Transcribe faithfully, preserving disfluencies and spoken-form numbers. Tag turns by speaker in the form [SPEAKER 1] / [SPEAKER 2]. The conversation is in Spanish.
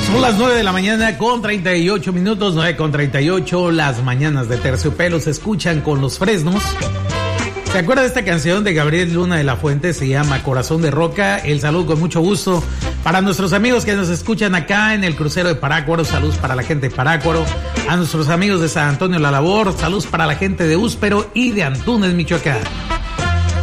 [SPEAKER 1] Son las nueve de la mañana con treinta y ocho minutos, nueve con treinta y ocho, las mañanas de Terciopelo se escuchan con los Fresnos. ¿Se acuerda de esta canción de Gabriel Luna de la Fuente? Se llama Corazón de Roca. El saludo con mucho gusto para nuestros amigos que nos escuchan acá en el crucero de Parácuaro. Saludos para la gente de Parácuaro. A nuestros amigos de San Antonio La Labor. Saludos para la gente de Úspero y de Antunes, Michoacán.